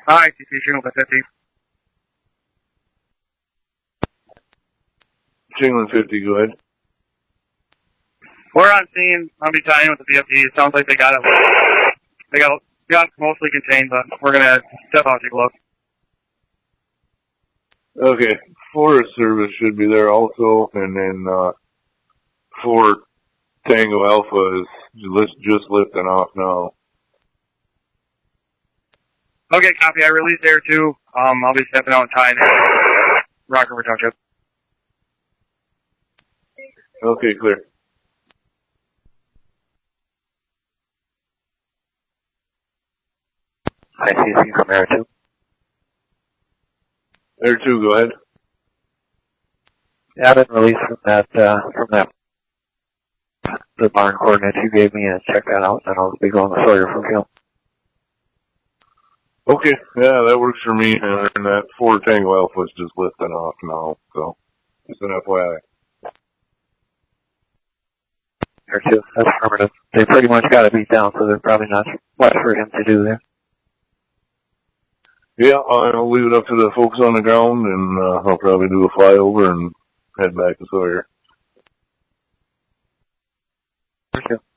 Hi, TC Shingle 50. Shingle 50, go ahead. We're on scene. I'll be tying with the VFD. It sounds like they got it mostly contained, but we're gonna step out and take a look. Okay, Forest Service should be there also, and then 4 Tango Alpha is just lifting off now. Okay, copy. I released Air 2. I'll be stepping out and tying Rock River Township. Okay, clear. Hi, CC from Air 2. Air 2, go ahead. Yeah, I've been released from that, the barn coordinates you gave me, and check that out, and I'll be going to Sawyer for fuel. Okay, yeah, that works for me, and that 4 Tango Alpha is just lifting off now, so just an FYI. Air 2, that's affirmative. They pretty much got it beat down, so there's probably not much for him to do there. Yeah, I'll leave it up to the folks on the ground, and I'll probably do a flyover and head back to Sawyer. Thank you.